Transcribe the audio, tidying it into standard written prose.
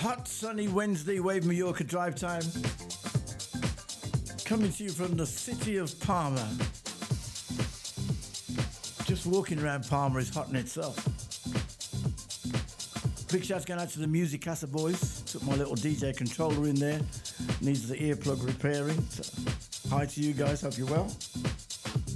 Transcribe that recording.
hot sunny Wednesday Wave Mallorca drive time. Coming to you from the city of Palma. Just walking around Palma is hot in itself. Big shouts going out to the Music Casa boys. Took my little DJ controller in there. Needs the earplug repairing. So, hi to you guys, hope you're well.